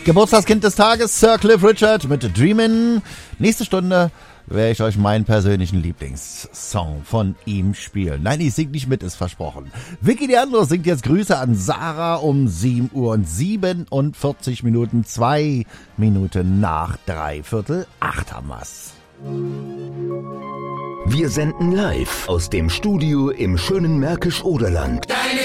Geburtstagskind des Tages, Sir Cliff Richard mit Dreamin'. Nächste Stunde werde ich euch meinen persönlichen Lieblingssong von ihm spielen. Nein, ich sing nicht mit, ist versprochen. Vicky Leandros singt jetzt Grüße an Sarah um 7 Uhr und 47 Minuten, 2 Minuten nach 7:45 haben wir's. Wir senden live aus dem Studio im schönen Märkisch-Oderland.